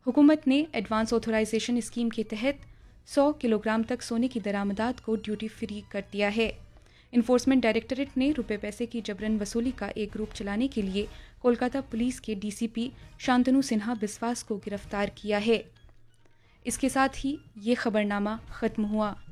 हुकूमत ने advance authorisation scheme के तहत 100 किलोग्राम तक सोने की दरामदात को ड्यूटी फ्री कर दिया है। इन्फोर्समेंट डायरेक्टरेट ने रुपए पैसे की जबरन वसूली का एक ग्रुप चलाने के लिए कोलकाता पुलिस के डीसीपी शांतनु सिन्हा बिस्वास को गिरफ्तार किया है। इसके साथ ही ये खबरनामा ख़त्म हुआ।